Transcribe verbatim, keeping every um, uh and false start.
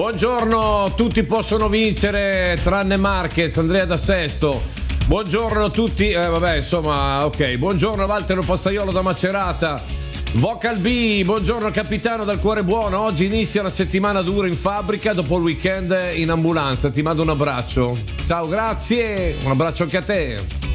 Buongiorno, tutti possono vincere tranne Marquez, Andrea da Sesto. Buongiorno a tutti, eh, vabbè insomma ok, buongiorno Walter Postaiolo da Macerata. Vocal B, buongiorno capitano dal cuore buono, oggi inizia la settimana dura in fabbrica dopo il weekend in ambulanza, ti mando un abbraccio. Ciao, grazie, un abbraccio anche a te.